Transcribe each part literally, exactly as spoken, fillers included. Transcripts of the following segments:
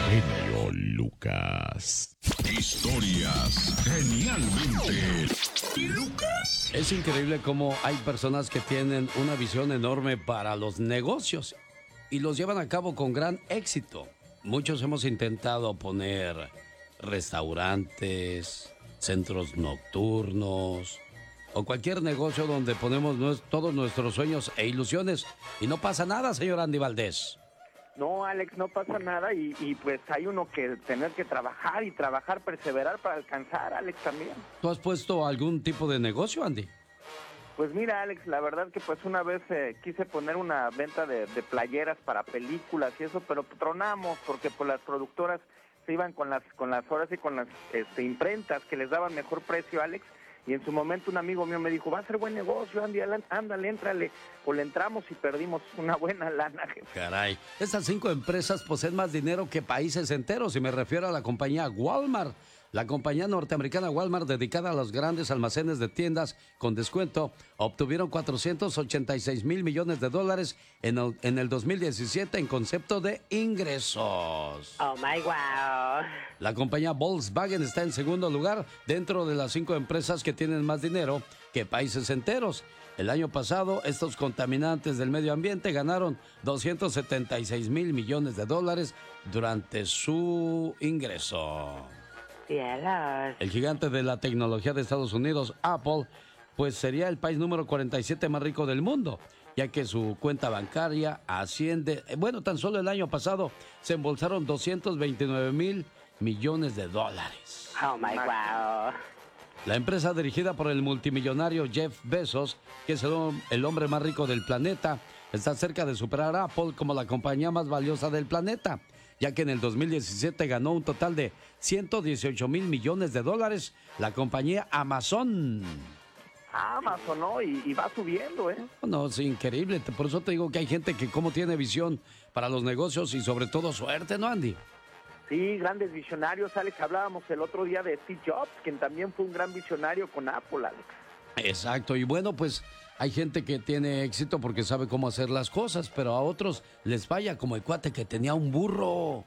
genio Lucas. Historias genialmente Lucas. Es increíble cómo hay personas que tienen una visión enorme para los negocios y los llevan a cabo con gran éxito. Muchos hemos intentado poner restaurantes, centros nocturnos o cualquier negocio donde ponemos nues- todos nuestros sueños e ilusiones y no pasa nada, señor Andy Valdés. No, Alex, no pasa nada y, y pues hay uno que tener que trabajar y trabajar, perseverar para alcanzar, Alex, también. ¿Tú has puesto algún tipo de negocio, Andy? Pues mira, Alex, la verdad que pues una vez eh, quise poner una venta de, de playeras para películas y eso, pero tronamos porque pues las productoras se iban con las con las horas y con las este, imprentas que les daban mejor precio, Alex. Y en su momento un amigo mío me dijo, va a ser buen negocio, Andy, ándale, éntrale. Pues le entramos y perdimos una buena lana, jefe. Caray, estas cinco empresas poseen más dinero que países enteros y me refiero a la compañía Walmart. La compañía norteamericana Walmart, dedicada a los grandes almacenes de tiendas con descuento, obtuvieron cuatrocientos ochenta y seis mil millones de dólares en el, en el dos mil diecisiete en concepto de ingresos. Oh my wow. La compañía Volkswagen está en segundo lugar dentro de las cinco empresas que tienen más dinero que países enteros. El año pasado, estos contaminantes del medio ambiente ganaron doscientos setenta y seis mil millones de dólares durante su ingreso. Cielos. El gigante de la tecnología de Estados Unidos, Apple, pues sería el país número cuarenta y siete más rico del mundo, ya que su cuenta bancaria asciende, bueno, tan solo el año pasado se embolsaron doscientos veintinueve mil millones de dólares. Oh my wow. La empresa dirigida por el multimillonario Jeff Bezos, que es el, el hombre más rico del planeta, está cerca de superar a Apple como la compañía más valiosa del planeta, ya que en el dos mil diecisiete ganó un total de ciento dieciocho mil millones de dólares la compañía Amazon. Amazon, ¿no? Y, y va subiendo, ¿eh? No, es increíble. Por eso te digo que hay gente que como tiene visión para los negocios y sobre todo suerte, ¿no, Andy? Sí, grandes visionarios, Alex. Hablábamos el otro día de Steve Jobs, quien también fue un gran visionario con Apple, Alex. Exacto, y bueno, pues hay gente que tiene éxito porque sabe cómo hacer las cosas, pero a otros les falla, como el cuate que tenía un burro.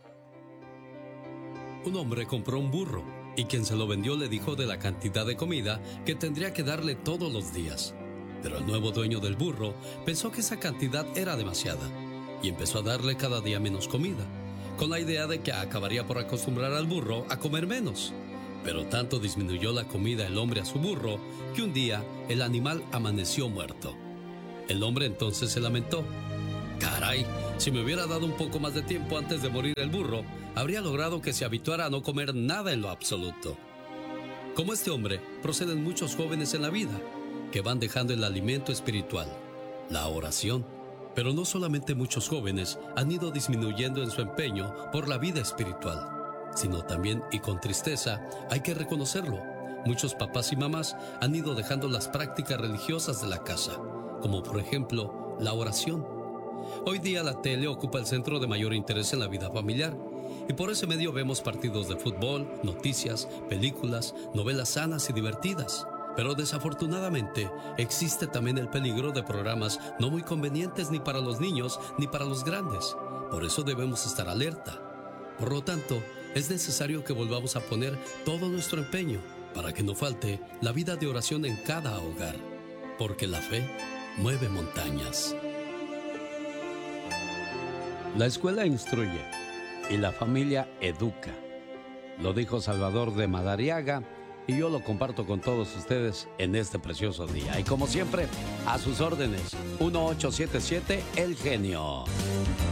Un hombre compró un burro y quien se lo vendió le dijo de la cantidad de comida que tendría que darle todos los días. Pero el nuevo dueño del burro pensó que esa cantidad era demasiada y empezó a darle cada día menos comida, con la idea de que acabaría por acostumbrar al burro a comer menos. Pero tanto disminuyó la comida el hombre a su burro que un día el animal amaneció muerto. El hombre entonces se lamentó. Caray, si me hubiera dado un poco más de tiempo antes de morir el burro, habría logrado que se habituara a no comer nada en lo absoluto. Como este hombre, proceden muchos jóvenes en la vida que van dejando el alimento espiritual, la oración. Pero no solamente muchos jóvenes han ido disminuyendo en su empeño por la vida espiritual, sino también, y con tristeza, hay que reconocerlo, muchos papás y mamás han ido dejando las prácticas religiosas de la casa, como por ejemplo la oración. Hoy día la tele ocupa el centro de mayor interés en la vida familiar, y por ese medio vemos partidos de fútbol, noticias, películas, novelas sanas y divertidas. Pero desafortunadamente existe también el peligro de programas no muy convenientes ni para los niños ni para los grandes. Por eso debemos estar alerta. Por lo tanto, es necesario que volvamos a poner todo nuestro empeño para que no falte la vida de oración en cada hogar, porque la fe mueve montañas. La escuela instruye y la familia educa. Lo dijo Salvador de Madariaga y yo lo comparto con todos ustedes en este precioso día. Y como siempre, a sus órdenes, uno ocho siete siete El Genio.